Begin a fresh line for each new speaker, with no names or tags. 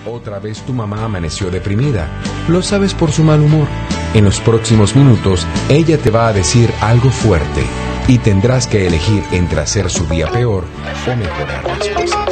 Otra vez tu mamá amaneció deprimida. Lo sabes por su mal humor. En los próximos minutos, ella te va a decir algo fuerte y tendrás que elegir entre hacer su día peor o mejorar las cosas.